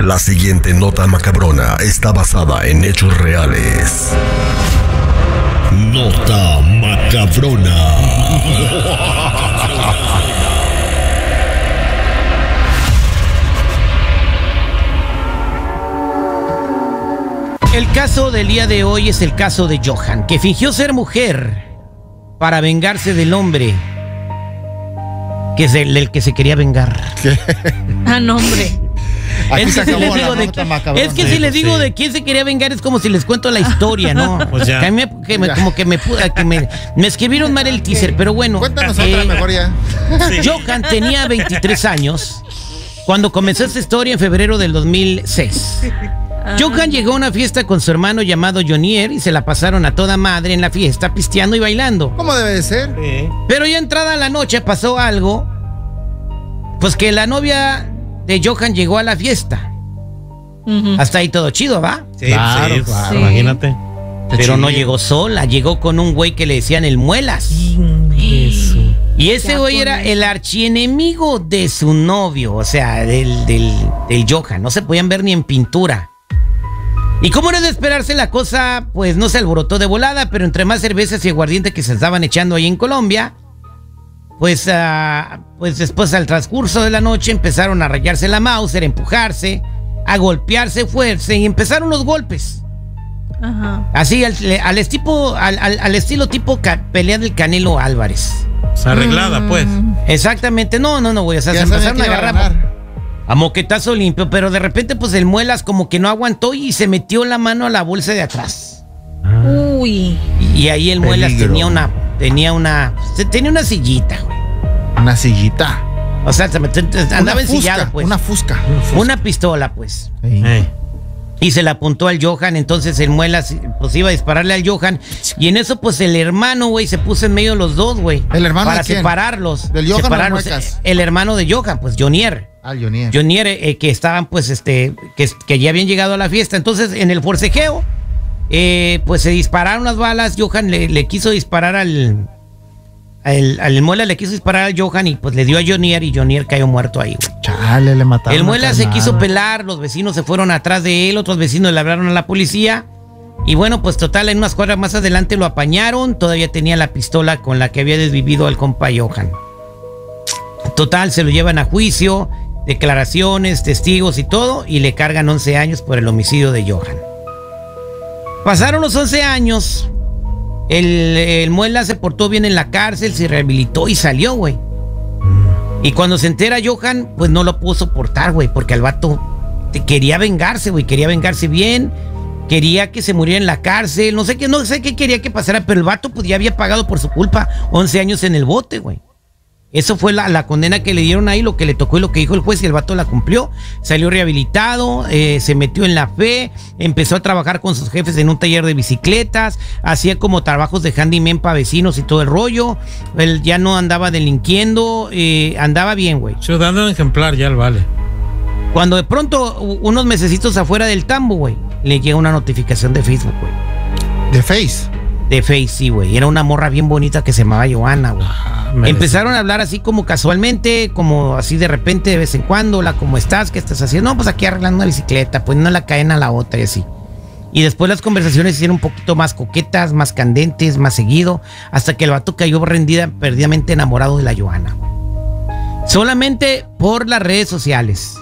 La siguiente nota macabrona está basada en hechos reales. Nota macabrona. El caso del día de hoy es el caso de Johan, que fingió ser mujer para vengarse del hombre que es del que se quería vengar. ¿Qué? Ah, no, hombre. Es que, es que si les digo de quién se quería vengar, es como si les cuento la historia, ¿no? Pues ya. Como que me escribieron mal el teaser, pero bueno. Cuéntanos otra mejor ya. Johan tenía 23 años cuando comenzó esta historia en febrero del 2006. Johan llegó a una fiesta con su hermano llamado Jonier y se la pasaron a toda madre en la fiesta, pisteando y bailando. ¿Cómo debe de ser? Sí. Pero ya entrada la noche pasó algo, pues que la novia de Johan llegó a la fiesta. Hasta ahí todo chido, ¿va? Sí, claro, sí. Imagínate. Pero no llegó sola, llegó con un güey que le decían el Muelas. Eso. Y ese güey era el archienemigo de su novio, o sea, del Johan. No se podían ver ni en pintura. Y como era de esperarse, la cosa pues no se alborotó de volada, pero entre más cervezas y aguardiente que se estaban echando ahí en Colombia, pues después al transcurso de la noche empezaron a rayarse la Mauser, a empujarse, a golpearse fuerte y empezaron los golpes. Ajá. Así al estilo tipo pelea del Canelo Álvarez. O sea, arreglada, pues. Exactamente, no, güey, o sea, Ya se empezaron a agarrar ganar. a moquetazo limpio, pero de repente pues el Muelas como que no aguantó y se metió la mano a la bolsa de atrás. Uy. Y ahí el Muelas tenía una sillita, güey. Una sillita. O sea, andaba ensillado, pues. Una fusca. Una pistola, pues. Sí. Y se la apuntó al Johan, entonces el Muelas pues iba a dispararle al Johan. Y en eso pues el hermano, güey, se puso en medio de los dos, güey. ¿El hermano para de quién? separarlos. ¿Del Johan separarlos. o Muecas? El hermano de Johan, pues Jonier. Ah, Jonier. Jonier, que estaban pues que ya habían llegado a la fiesta. Entonces en el forcejeo pues se dispararon las balas. Johan le quiso disparar al Muelas, le quiso disparar al Johan y pues le dio a Jonier y Jonier cayó muerto ahí, güey. Chale, le mataron. El Muelas se quiso pelar, los vecinos se fueron atrás de él, otros vecinos le hablaron a la policía y bueno, pues total, en unas cuadras más adelante lo apañaron, todavía tenía la pistola con la que había desvivido al compa Johan. Total, se lo llevan a juicio, declaraciones, testigos y todo, y le cargan 11 años por el homicidio de Johan. Pasaron los 11 años, el Muelas se portó bien en la cárcel, se rehabilitó y salió, güey. Y cuando se entera Johan, pues no lo pudo soportar, güey, porque el vato quería vengarse, güey, quería vengarse bien, quería que se muriera en la cárcel, no sé qué quería que pasara, pero el vato pues ya había pagado por su culpa 11 años en el bote, güey. Eso fue la condena que le dieron ahí, lo que le tocó y lo que dijo el juez, y el vato la cumplió. Salió rehabilitado, se metió en la fe, empezó a trabajar con sus jefes en un taller de bicicletas, hacía como trabajos de handyman para vecinos y todo el rollo. Él ya no andaba delinquiendo, andaba bien, güey. Ciudadano ejemplar, ya vale. Cuando de pronto, unos mesecitos afuera del tambo, güey, le llega una notificación de Facebook, güey. ¿De Face? De Face, sí, güey. Era una morra bien bonita que se llamaba Johanna, güey. Empezaron a hablar así como casualmente, como así de repente, de vez en cuando. Hola, ¿cómo estás? ¿Qué estás haciendo? No, pues aquí arreglando una bicicleta, pues no la caen a la otra y así. Y después las conversaciones se hicieron un poquito más coquetas, más candentes, más seguido, hasta que el vato cayó perdidamente enamorado de la Johanna. Solamente por las redes sociales.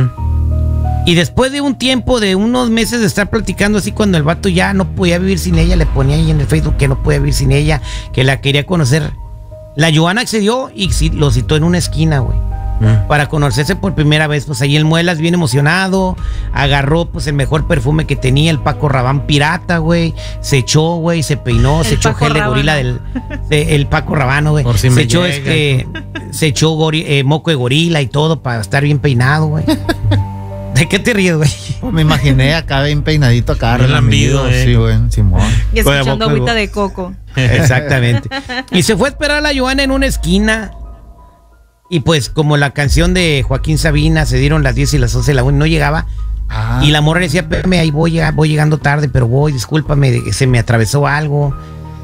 Y después de un tiempo, de unos meses de estar platicando así, cuando el vato ya no podía vivir sin ella, le ponía ahí en el Facebook que no podía vivir sin ella, que la quería conocer. La Johanna accedió y lo citó en una esquina, güey, para conocerse por primera vez. Pues ahí el Muelas, bien emocionado, agarró pues el mejor perfume que tenía, el Paco Rabanne pirata, güey. Se echó, güey, se peinó, se echó gel de gorila el Paco Rabanne, güey. Si se echó se echó moco de gorila y todo para estar bien peinado, güey. ¿De qué te ríes, güey? Pues me imaginé acá bien peinadito, acá relambido, sí, güey, Simón. Y escuchando agüita de coco. Exactamente. Y se fue a esperar a la Johanna en una esquina. Y pues como la canción de Joaquín Sabina, se dieron las 10 y las 11 de la 1, no llegaba. Y la morra decía, espérame, ahí voy llegando tarde, pero discúlpame, se me atravesó algo.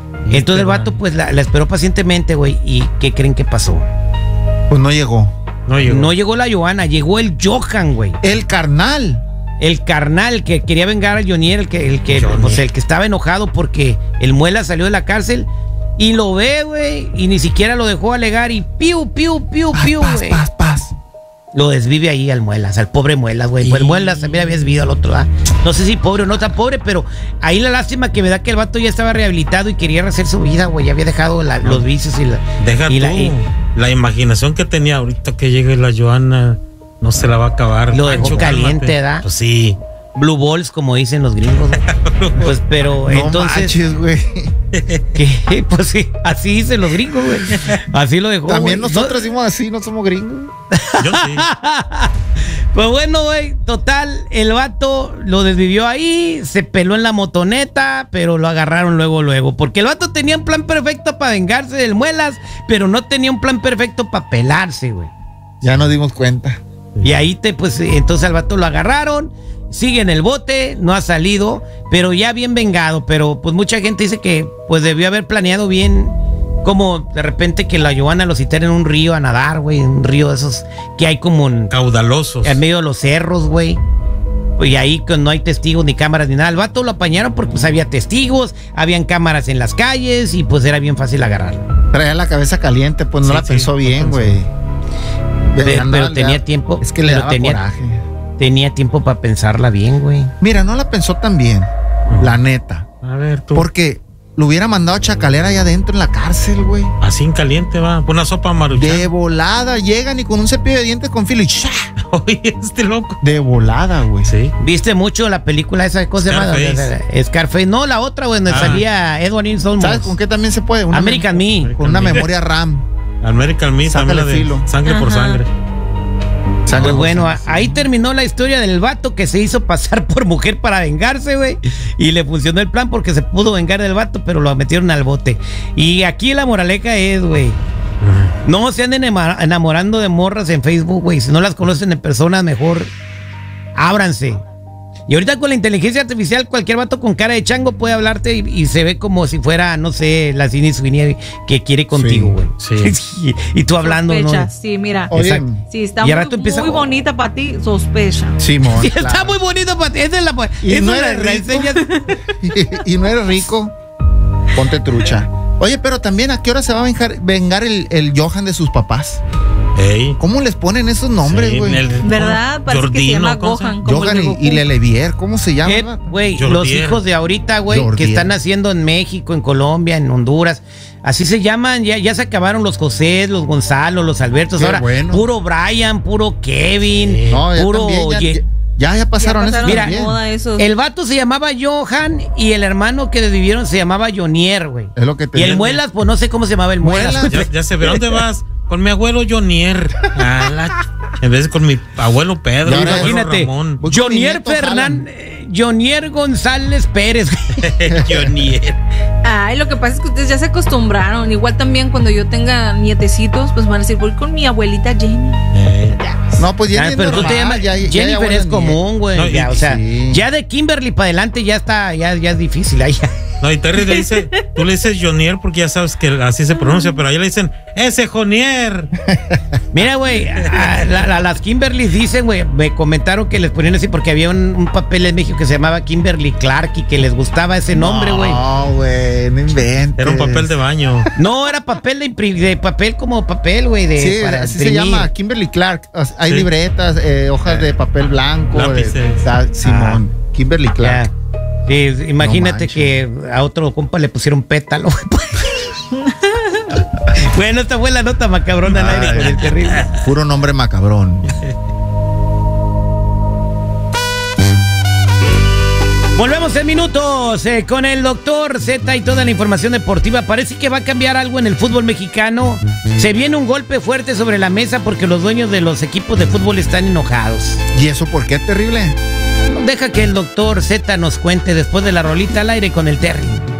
Entonces el vato pues la esperó pacientemente, güey. ¿Y qué creen que pasó? Pues no llegó. No llegó la Johanna, llegó el Johan, güey. El carnal. El carnal que quería vengar a Jonier, el que estaba enojado porque el Muela salió de la cárcel y lo ve, güey, y ni siquiera lo dejó alegar y piu, güey. Paz. Lo desvive ahí al Muelas, al pobre Muelas, güey. Pues Muelas también había desvivido al otro, ¿verdad? No sé si pobre o no tan pobre, pero ahí la lástima que me da que el vato ya estaba rehabilitado y quería rehacer su vida, güey. Ya había dejado los vicios y la... Deja la imaginación que tenía ahorita que llegue la Johanna, no se la va a acabar. Lo dejó caliente, ¿verdad? Pues sí. Blue balls, como dicen los gringos. Pues, pero no entonces... manches, güey. ¿Qué? Pues sí, así dicen los gringos, güey. Así lo dejó. También güey. nosotros decimos así, no somos gringos. Yo sí. Pues bueno, güey, total, el vato lo desvivió ahí, se peló en la motoneta, pero lo agarraron luego, porque el vato tenía un plan perfecto para vengarse del Muelas, pero no tenía un plan perfecto para pelarse, güey. Ya nos dimos cuenta. Y ahí pues entonces al vato lo agarraron, sigue en el bote, no ha salido, pero ya bien vengado, pero pues mucha gente dice que pues debió haber planeado bien. Como de repente que la Johanna lo citara en un río a nadar, güey. Un río de esos que hay como caudalosos. En medio de los cerros, güey. Y ahí no hay testigos ni cámaras ni nada. El vato lo apañaron porque pues había testigos, habían cámaras en las calles y pues era bien fácil agarrarlo. Traía la cabeza caliente, pues no la pensó bien, güey. Pero tenía tiempo. Es que le daba coraje. Tenía tiempo para pensarla bien, güey. Mira, no la pensó tan bien, la neta. A ver, tú. Porque lo hubiera mandado a chacalera allá adentro en la cárcel, güey. Así en caliente, va. Una sopa maruchan. De volada, llegan y con un cepillo de dientes con filo y ¡shah! Oye, este loco. De volada, güey. Sí. ¿Viste mucho la película esa cosa llamada Scarface? No, la otra, güey, donde salía Edward Nilsson. ¿Sabes con qué también se puede? American Me. Con una memoria RAM. American Me, sácale filo. Sangre por sangre. Pues bueno, ahí terminó la historia del vato que se hizo pasar por mujer para vengarse, güey. Y le funcionó el plan porque se pudo vengar del vato, pero lo metieron al bote. Y aquí la moraleja es, güey, no se anden enamorando de morras en Facebook, güey. Si no las conocen en persona, mejor ábranse. Y ahorita con la inteligencia artificial, cualquier vato con cara de chango puede hablarte y se ve como si fuera, no sé, la Cine Sweeney que quiere contigo, güey. Sí. Y tú hablando, sospecha, ¿no? Sí, mira. Oye, si está muy bonita para ti, sospecha. Simón. Sí, claro. Está muy bonito para ti. Esa es la... Y no eres rico. Y no eres rico, ponte trucha. Oye, pero también, ¿a qué hora se va a vengar el Johan de sus papás? Ey. ¿Cómo les ponen esos nombres, güey? ¿Verdad? Parece que se llama Gohan. Johan y Lelevier, ¿cómo se llama? Güey, los hijos de ahorita, güey, que están naciendo en México, en Colombia, en Honduras, así se llaman. Ya se acabaron los José, los Gonzalo, los Albertos. Ahora, puro Brian, puro Kevin, puro... Ya pasaron eso. Mira, el vato se llamaba Johan y el hermano que desvivieron se llamaba Jonier, güey. Es lo que te y el Muelas, pues no sé cómo se llamaba el Muelas. Ya sé, ¿pero dónde vas? Con mi abuelo Jonier. En vez de con mi abuelo Pedro. Ahora, imagínate, Ramón. Jonier González Pérez. Jonier. Ay, lo que pasa es que ustedes ya se acostumbraron. Igual también cuando yo tenga nietecitos, pues van a decir, voy con mi abuelita Jenny. No, pues Jenny. Pero tú te llamas Jennifer, es común, güey. No, o sea, ya de Kimberly para adelante ya está, ya es difícil ahí. No, y Terry le dice, tú le dices Jonier porque ya sabes que así se pronuncia, pero a ella le dicen, ¡ese Jonier! Mira, güey, las Kimberly dicen, güey, me comentaron que les ponían así porque había un papel en México que se llamaba Kimberly Clark y que les gustaba ese nombre, güey. No, güey, no inventes. Era un papel de baño. No, era papel de papel como papel, güey. Sí, así se llama, Kimberly Clark. Hay libretas, hojas de papel blanco. Simón, Kimberly Clark. Sí, imagínate que a otro compa le pusieron pétalo. Bueno, esta fue la nota macabrona al aire con el terrible. Puro nombre macabrón. Volvemos en minutos con el doctor Z y toda la información deportiva. Parece que va a cambiar algo en el fútbol mexicano. Se viene un golpe fuerte sobre la mesa porque los dueños de los equipos de fútbol están enojados. ¿Y eso por qué, terrible? Deja que el doctor Z nos cuente después de la rolita al aire con el Terry.